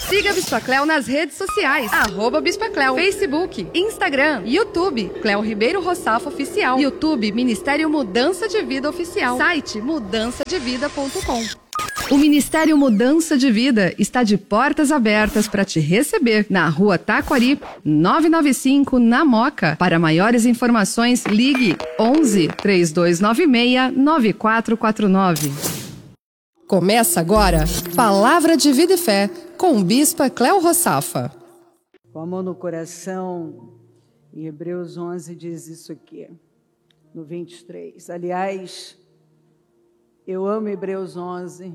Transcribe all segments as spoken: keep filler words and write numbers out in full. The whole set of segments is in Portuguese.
Siga Bispa Cléo nas redes sociais, arroba Bispa Cléo, Facebook, Instagram, YouTube, Cléo Ribeiro Roçafo Oficial, YouTube Ministério Mudança de Vida Oficial, site mudança de vida ponto com. O Ministério Mudança de Vida está de portas abertas para te receber na Rua Taquari, novecentos e noventa e cinco, na Moca. Para maiores informações, ligue onze, três dois nove seis, nove quatro quatro nove. Começa agora Palavra de Vida e Fé com Bispa Cléo Roçafa. Com a mão no coração, em Hebreus onze diz isso aqui, no vinte e três. Aliás, eu amo Hebreus onze.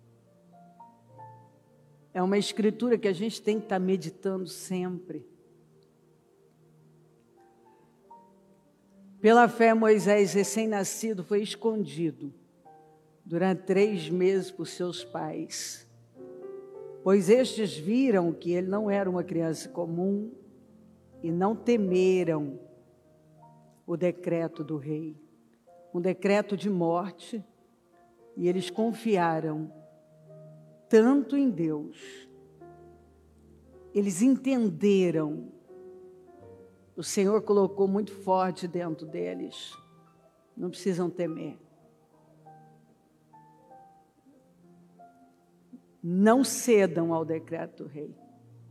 É uma escritura que a gente tem que estar meditando sempre. Pela fé, Moisés, recém-nascido, foi escondido durante três meses por seus pais, pois estes viram que ele não era uma criança comum e não temeram o decreto do rei, um decreto de morte, e eles confiaram tanto em Deus, eles entenderam, o Senhor colocou muito forte dentro deles, não precisam temer. Não cedam ao decreto do rei.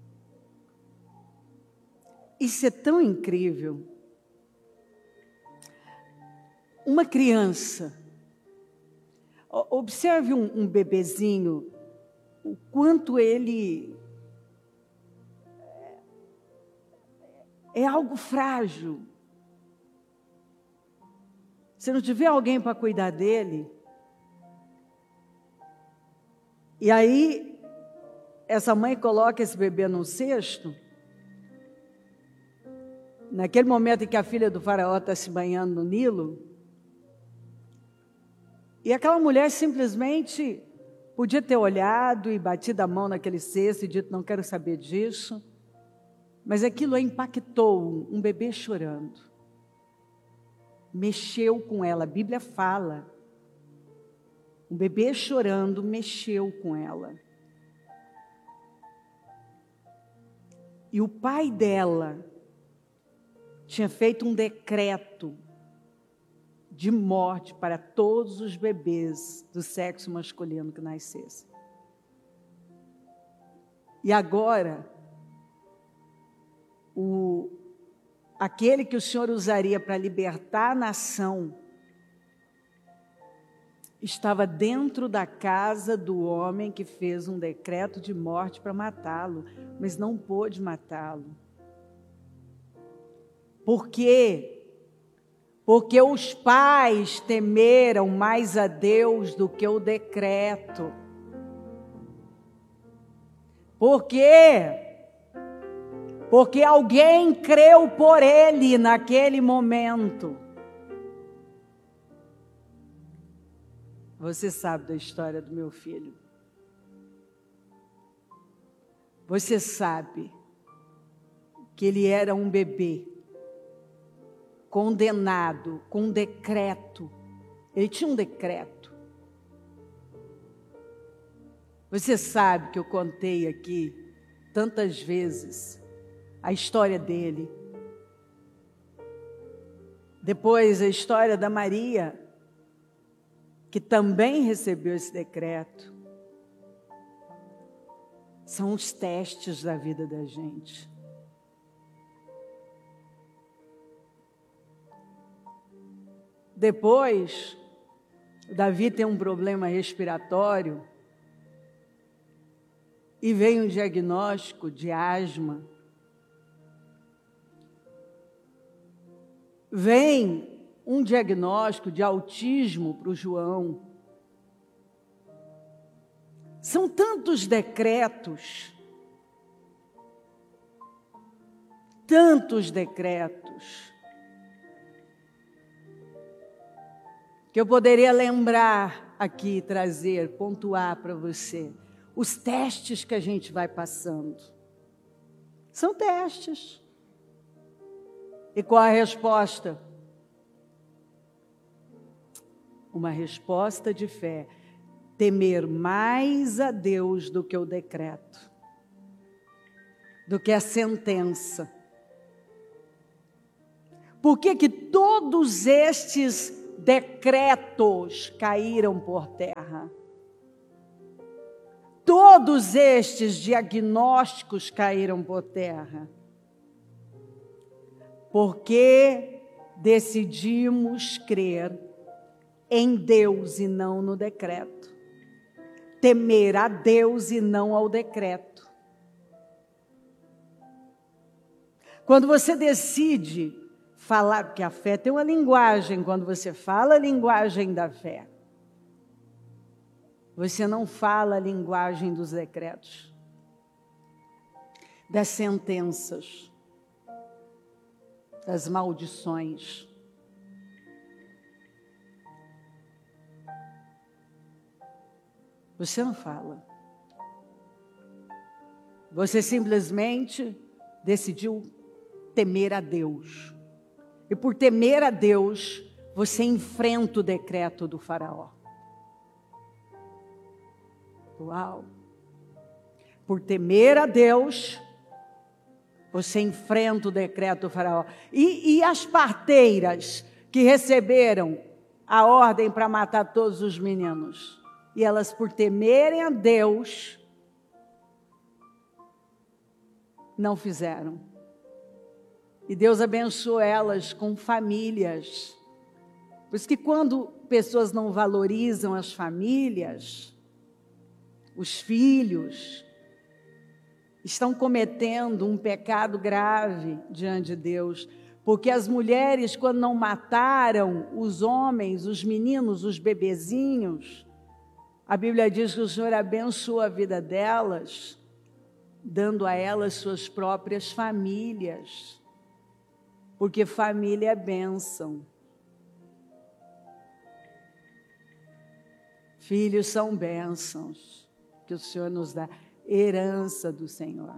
Isso é tão incrível. Uma criança, observe um, um bebezinho, o quanto ele é, é algo frágil. Se não tiver alguém para cuidar dele, e aí essa mãe coloca esse bebê num cesto, naquele momento em que a filha do faraó está se banhando no Nilo, e aquela mulher simplesmente podia ter olhado e batido a mão naquele cesto e dito, não quero saber disso, mas aquilo a impactou, um bebê chorando, mexeu com ela, a Bíblia fala, um bebê chorando mexeu com ela. E o pai dela tinha feito um decreto de morte para todos os bebês do sexo masculino que nascessem. E agora, o, aquele que o Senhor usaria para libertar a nação, estava dentro da casa do homem que fez um decreto de morte para matá-lo, mas não pôde matá-lo. Por quê? Porque os pais temeram mais a Deus do que o decreto. Por quê? Porque alguém creu por ele naquele momento. Você sabe da história do meu filho. Você sabe que ele era um bebê condenado com um decreto. Ele tinha um decreto. Você sabe que eu contei aqui tantas vezes a história dele. Depois a história da Maria, que também recebeu esse decreto. São os testes da vida da gente. Depois, Davi tem um problema respiratório e veio um diagnóstico de asma. Vem um diagnóstico de autismo para o João. São tantos decretos, tantos decretos, que eu poderia lembrar aqui, trazer, pontuar para você, os testes que a gente vai passando. São testes. E qual a resposta? Uma resposta de fé. Temer mais a Deus do que o decreto. do que a sentença. Por que que todos estes decretos caíram por terra? Todos estes diagnósticos caíram por terra. Porque decidimos crer em Deus e não no decreto. Temer a Deus e não ao decreto. Quando você decide falar, porque a fé tem uma linguagem, quando você fala a linguagem da fé, você não fala a linguagem dos decretos, das sentenças, das maldições. Você não fala. Você simplesmente decidiu temer a Deus. E por temer a Deus, você enfrenta o decreto do faraó. Uau! Por temer a Deus, você enfrenta o decreto do faraó. E, e as parteiras que receberam a ordem para matar todos os meninos? E elas, por temerem a Deus, não fizeram. E Deus abençoou elas com famílias. Por isso que quando pessoas não valorizam as famílias, os filhos, estão cometendo um pecado grave diante de Deus. Porque as mulheres, quando não mataram os homens, os meninos, os bebezinhos, a Bíblia diz que o Senhor abençoa a vida delas, dando a elas suas próprias famílias. Porque família é bênção. Filhos são bênçãos que o Senhor nos dá, herança do Senhor.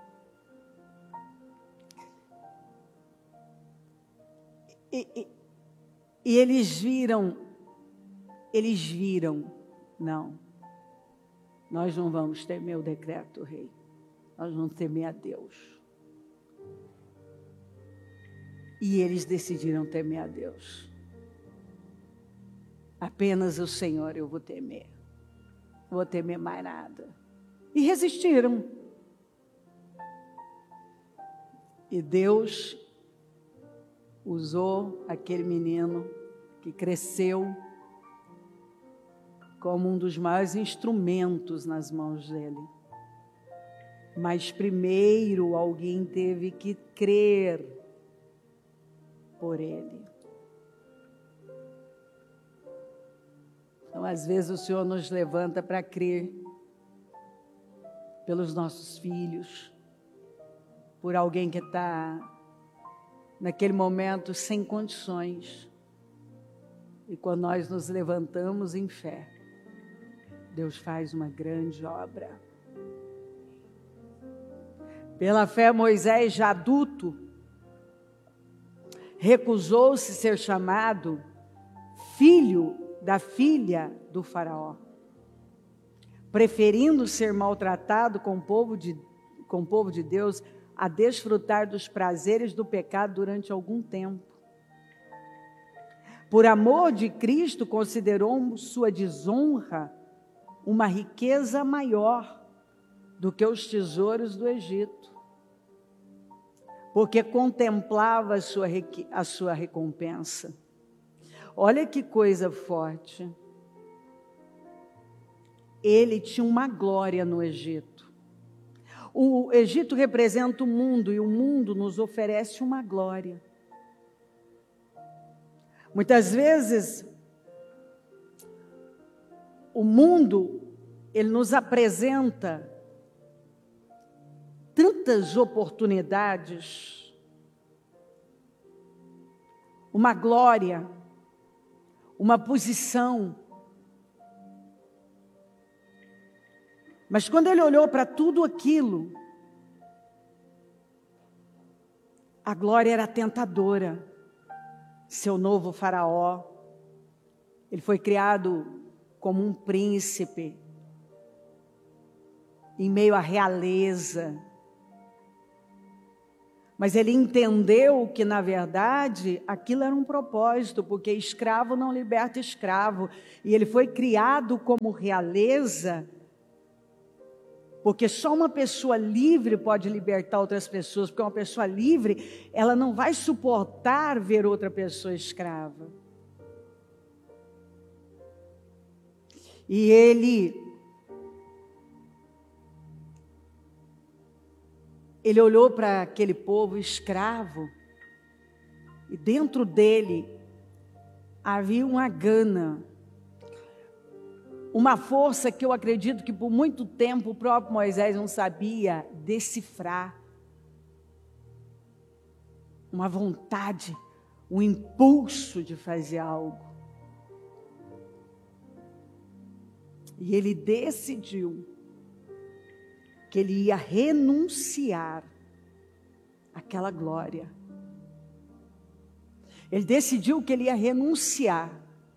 E, e, e eles viram, eles viram, não, nós não vamos temer o decreto do rei, nós vamos temer a Deus. E eles decidiram temer a Deus. Apenas o Senhor eu vou temer. Não vou temer mais nada. E resistiram. E Deus usou aquele menino que cresceu como um dos maiores instrumentos nas mãos dele. Mas primeiro alguém teve que crer por ele. Então, às vezes, o Senhor nos levanta para crer pelos nossos filhos, por alguém que está, naquele momento, sem condições. E quando nós nos levantamos em fé, Deus faz uma grande obra. Pela fé, Moisés, já adulto, recusou-se ser chamado filho da filha do faraó, preferindo ser maltratado com o povo de, com o povo de Deus a desfrutar dos prazeres do pecado durante algum tempo. Por amor de Cristo, considerou sua desonra uma riqueza maior do que os tesouros do Egito, porque contemplava a sua, a sua recompensa. Olha que coisa forte. Ele tinha uma glória no Egito. O Egito representa o mundo e o mundo nos oferece uma glória. Muitas vezes, o mundo, ele nos apresenta tantas oportunidades, uma glória, uma posição. Mas quando ele olhou para tudo aquilo, a glória era tentadora. Seu novo faraó, ele foi criado como um príncipe, em meio à realeza, Mas ele entendeu que, na verdade, aquilo era um propósito, porque escravo não liberta escravo. E ele foi criado como realeza, porque só uma pessoa livre pode libertar outras pessoas, porque uma pessoa livre, ela não vai suportar ver outra pessoa escrava. E ele, ele olhou para aquele povo escravo, e dentro dele havia uma gana, uma força que eu acredito que por muito tempo o próprio Moisés não sabia decifrar. Uma vontade, um impulso de fazer algo. E ele decidiu que ele ia renunciar àquela glória. Ele decidiu que ele ia renunciar.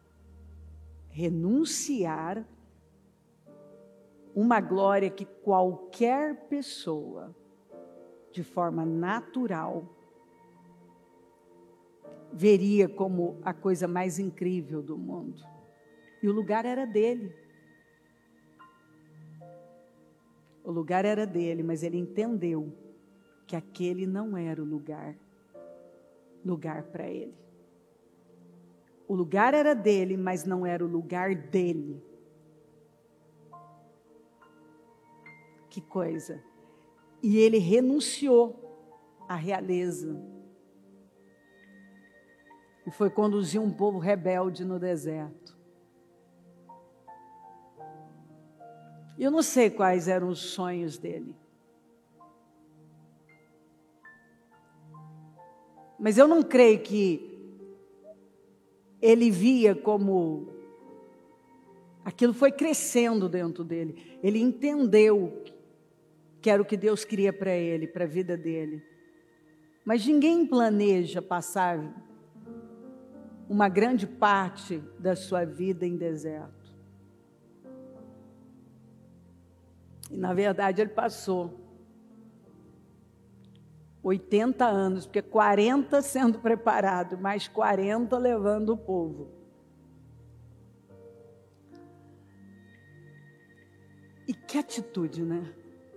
Renunciar uma glória que qualquer pessoa, de forma natural, veria como a coisa mais incrível do mundo. E o lugar era dele. O lugar era dele, mas ele entendeu que aquele não era o lugar, lugar para ele. O lugar era dele, mas não era o lugar dele. Que coisa. E ele renunciou à realeza. E foi conduzir um povo rebelde no deserto. Eu não sei quais eram os sonhos dele. Mas eu não creio que ele via como aquilo foi crescendo dentro dele. Ele entendeu que era o que Deus queria para ele, para a vida dele. Mas ninguém planeja passar uma grande parte da sua vida em deserto. E na verdade ele passou oitenta anos, porque quarenta sendo preparado, mais quarenta levando o povo. E que atitude, né?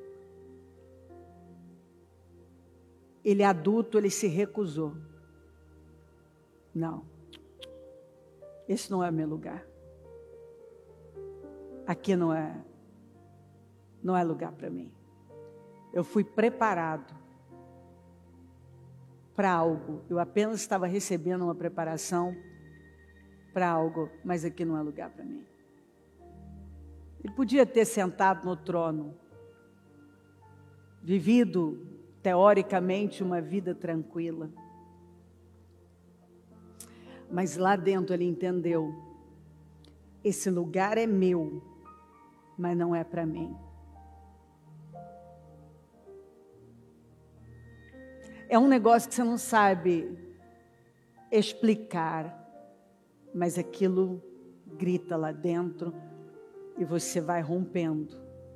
Ele adulto, ele se recusou. Não, esse não é meu lugar. Aqui não é, não é lugar para mim. Eu fui preparado para algo. Eu apenas estava recebendo uma preparação para algo, mas aqui não é lugar para mim. Ele podia ter sentado no trono, vivido teoricamente uma vida tranquila, mas lá dentro ele entendeu: esse lugar é meu, mas não é para mim. É um negócio que você não sabe explicar, mas aquilo grita lá dentro e você vai rompendo.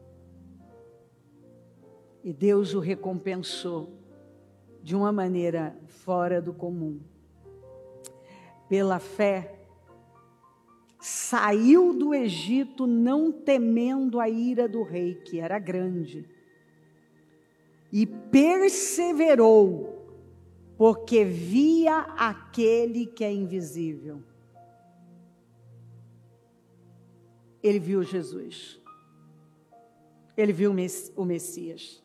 E Deus o recompensou de uma maneira fora do comum. Pela fé, saiu do Egito não temendo a ira do rei, que era grande. E perseverou, porque via aquele que é invisível. Ele viu Jesus. Ele viu o Messias.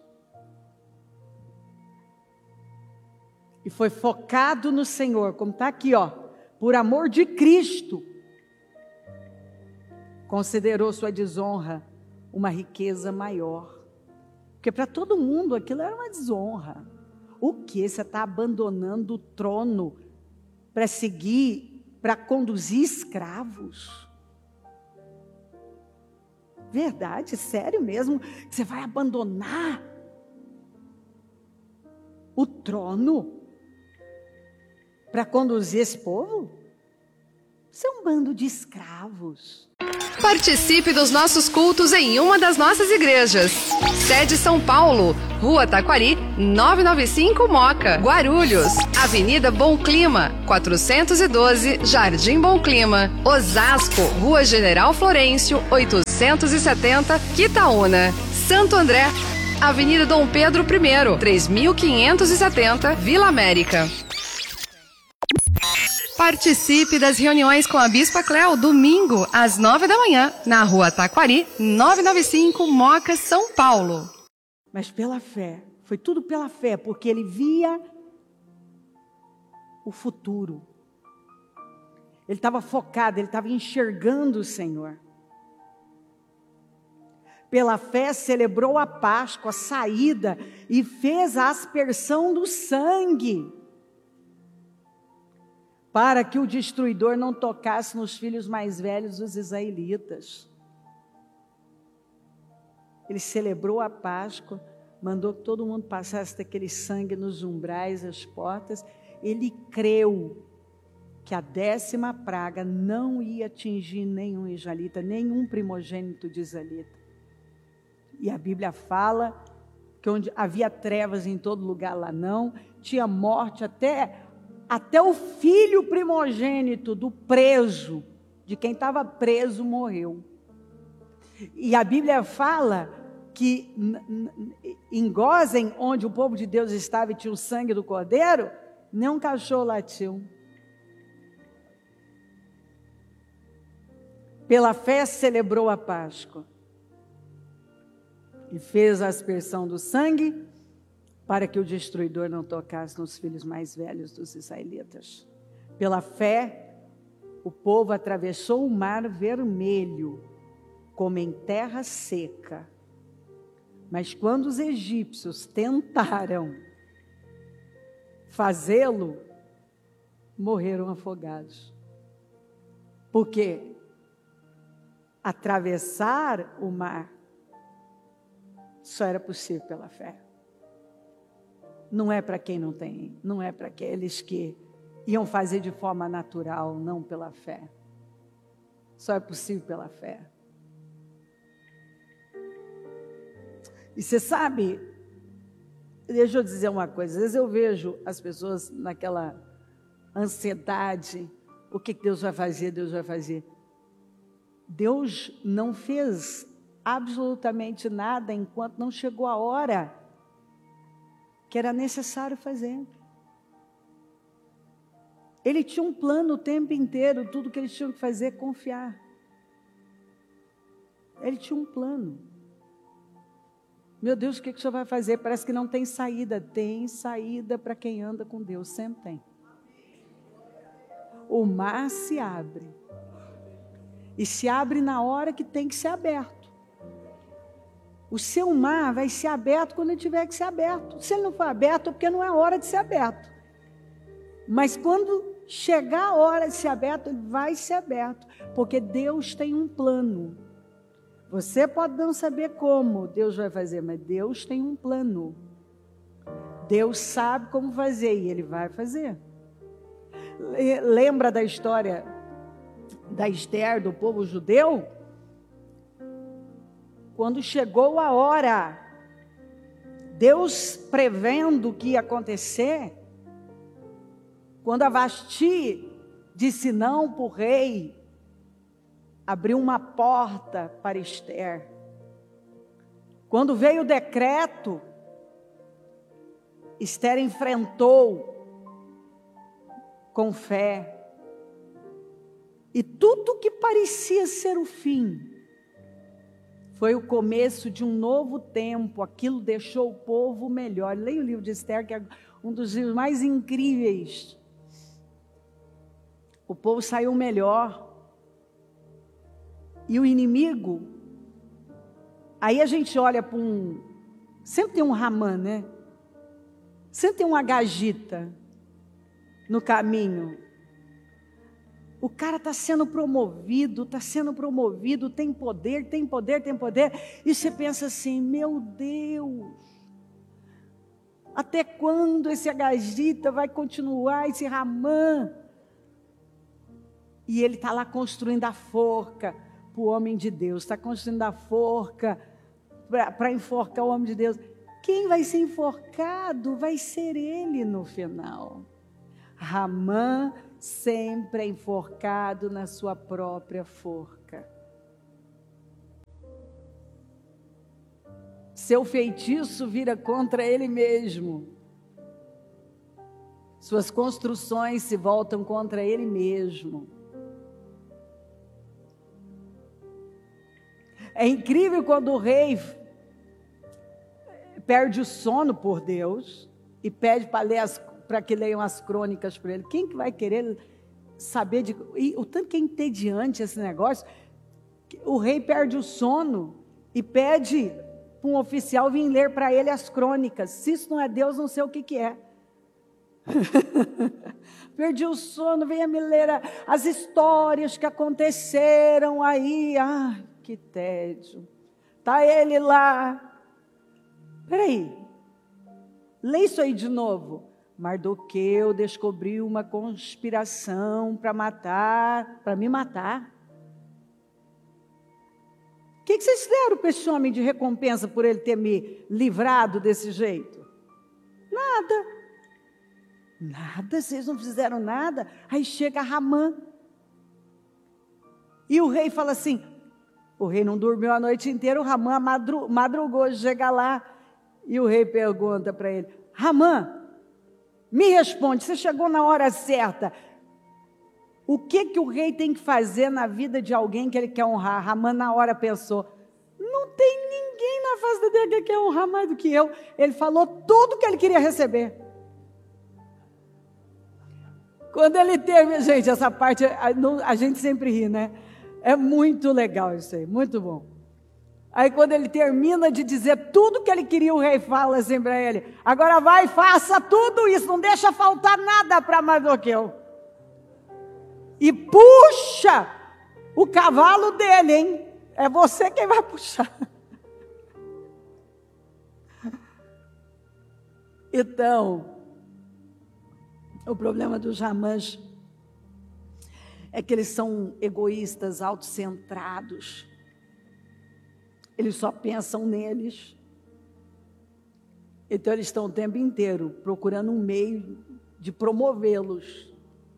E foi focado no Senhor, como está aqui, ó, por amor de Cristo. Considerou sua desonra uma riqueza maior. Porque para todo mundo aquilo era uma desonra. O que? Você está abandonando o trono para seguir, para conduzir escravos? Verdade, sério mesmo? Que você vai abandonar o trono para conduzir esse povo? Você é um bando de escravos. Participe dos nossos cultos em uma das nossas igrejas. Sede São Paulo, Rua Taquari, novecentos e noventa e cinco Moca, Guarulhos, Avenida Bom Clima, quatrocentos e doze, Jardim Bom Clima, Osasco, Rua General Florencio, oitocentos e setenta, Quitaúna, Santo André, Avenida Dom Pedro I, três mil quinhentos e setenta, Vila América. Participe das reuniões com a Bispa Cléo, domingo, às nove da manhã, na Rua Taquari, novecentos e noventa e cinco, Moca, São Paulo. Mas pela fé, foi tudo pela fé, porque ele via o futuro. Ele estava focado, ele estava enxergando o Senhor. Pela fé celebrou a Páscoa, a saída, e fez a aspersão do sangue, para que o destruidor não tocasse nos filhos mais velhos dos israelitas. Ele celebrou a Páscoa, mandou que todo mundo passasse daquele sangue nos umbrais, as portas. Ele creu que a décima praga não ia atingir nenhum israelita, nenhum primogênito de israelita. E a Bíblia fala que onde havia trevas em todo lugar, lá não, tinha morte, até, até o filho primogênito do preso, de quem estava preso, morreu. E a Bíblia fala que em Gósen, onde o povo de Deus estava e tinha o sangue do cordeiro, nem um cachorro latiu. Pela fé celebrou a Páscoa e fez a aspersão do sangue para que o destruidor não tocasse nos filhos mais velhos dos israelitas. Pela fé, o povo atravessou o mar vermelho, como em terra seca. Mas quando os egípcios tentaram fazê-lo, morreram afogados. Porque atravessar o mar só era possível pela fé. Não é para quem não tem, não é para aqueles que iam fazer de forma natural, não pela fé. Só é possível pela fé. E você sabe, deixa eu dizer uma coisa, às vezes eu vejo as pessoas naquela ansiedade, o que Deus vai fazer, Deus vai fazer. Deus não fez absolutamente nada enquanto não chegou a hora que era necessário fazer. Ele tinha um plano o tempo inteiro, tudo que eles tinham que fazer é confiar. Ele tinha um plano. Meu Deus, o que, que o Senhor vai fazer? Parece que não tem saída. Tem saída para quem anda com Deus, sempre tem. O mar se abre. E se abre na hora que tem que ser aberto. O seu mar vai ser aberto quando ele tiver que ser aberto. Se ele não for aberto, é porque não é hora de ser aberto. Mas quando chegar a hora de ser aberto, ele vai ser aberto. Porque Deus tem um plano. Você pode não saber como Deus vai fazer, mas Deus tem um plano. Deus sabe como fazer e Ele vai fazer. Lembra da história da Esther, do povo judeu? Quando chegou a hora, Deus prevendo o que ia acontecer, quando a Vasti disse não para o rei, abriu uma porta para Esther. Quando veio o decreto, Esther enfrentou com fé. E tudo que parecia ser o fim, foi o começo de um novo tempo. Aquilo deixou o povo melhor. Leia o livro de Esther, que é um dos livros mais incríveis. O povo saiu melhor. E o inimigo, aí a gente olha para um, sempre tem um Ramã, né? Sempre tem um Agagita no caminho. O cara está sendo promovido, está sendo promovido, tem poder, tem poder, tem poder. E você pensa assim, meu Deus, até quando esse Agagita vai continuar, esse Ramã? E ele está lá construindo a forca, para o homem de Deus, está construindo a forca para enforcar o homem de Deus. Quem vai ser enforcado vai ser ele no final. Ramã sempre é enforcado na sua própria forca. Seu feitiço vira contra ele mesmo. Suas construções se voltam contra ele mesmo. É incrível quando o rei perde o sono por Deus e pede para que leiam as crônicas para ele. Quem que vai querer saber de... E o tanto que é entediante esse negócio. O rei perde o sono e pede para um oficial vir ler para ele as crônicas. Se isso não é Deus, não sei o que que é. Perdi o sono, venha me ler as histórias que aconteceram aí. Ah, que tédio. Está ele lá. Peraí, lê isso aí de novo. Mardoqueu descobriu uma conspiração para matar, para me matar. O que, que vocês deram para esse homem de recompensa por ele ter me livrado desse jeito? Nada. Nada, vocês não fizeram nada. Aí chega Ramã. E o rei fala assim, o rei não dormiu a noite inteira, o Ramã madru, madrugou, chega lá. E o rei pergunta para ele, Ramã, me responde, você chegou na hora certa. O que que o rei tem que fazer na vida de alguém que ele quer honrar? Ramã na hora pensou, não tem ninguém na face da terra que quer honrar mais do que eu. Ele falou tudo que ele queria receber. Quando ele teve, gente, essa parte, a, a gente sempre ri, né? É muito legal isso aí, muito bom. Aí quando ele termina de dizer tudo que ele queria, o rei fala assim para ele, agora vai, faça tudo isso, não deixa faltar nada para Mardoqueu. E puxa o cavalo dele, hein? É você quem vai puxar. Então, o problema dos Ramãs é que eles são egoístas, autocentrados. Eles só pensam neles. Então eles estão o tempo inteiro procurando um meio de promovê-los.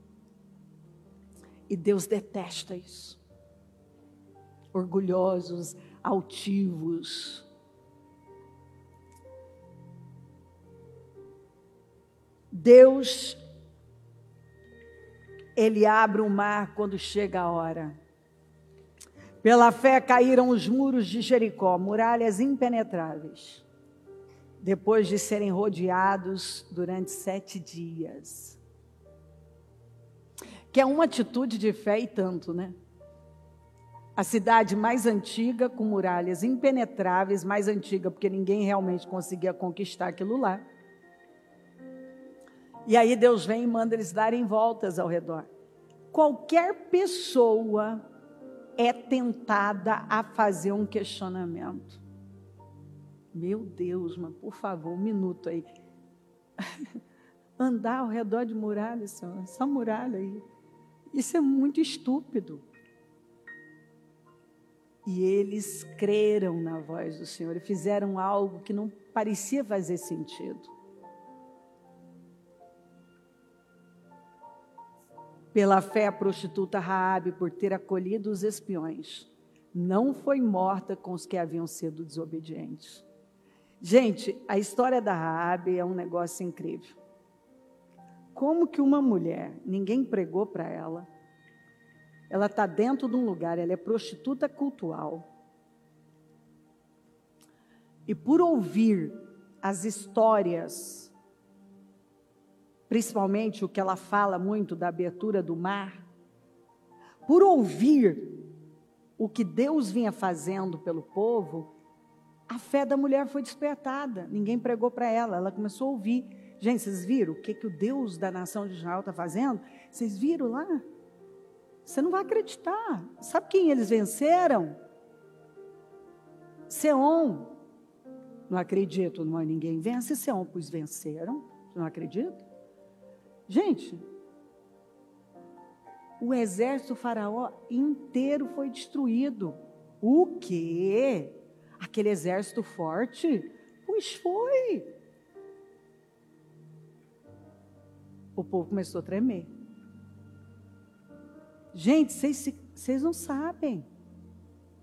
E Deus detesta isso. Orgulhosos, altivos. Deus, Ele abre o mar quando chega a hora. Pela fé caíram os muros de Jericó, muralhas impenetráveis, depois de serem rodeados durante sete dias. Que é uma atitude de fé e tanto, né? A cidade mais antiga, com muralhas impenetráveis, mais antiga, porque ninguém realmente conseguia conquistar aquilo lá. E aí Deus vem e manda eles darem voltas ao redor. Qualquer pessoa é tentada a fazer um questionamento. Meu Deus, mas por favor, um minuto aí. Andar ao redor de muralha, Senhor, essa muralha aí. Isso é muito estúpido. E eles creram na voz do Senhor e fizeram algo que não parecia fazer sentido. Pela fé, a prostituta Raabe, por ter acolhido os espiões, não foi morta com os que haviam sido desobedientes. Gente, a história da Raabe é um negócio incrível. Como que uma mulher, ninguém pregou para ela, ela está dentro de um lugar, ela é prostituta cultual, e por ouvir as histórias, principalmente o que ela fala muito da abertura do mar, por ouvir o que Deus vinha fazendo pelo povo, a fé da mulher foi despertada, ninguém pregou para ela, ela começou a ouvir. Gente, vocês viram o que, que o Deus da nação de Israel está fazendo? Vocês viram lá? Você não vai acreditar. Sabe quem eles venceram? Seom. Não acredito, não, ninguém vence Seom, pois venceram. Não acredito? Gente, O exército do faraó inteiro foi destruído. O quê? Aquele exército forte? Pois foi. O povo começou a tremer. Gente, vocês, vocês não sabem.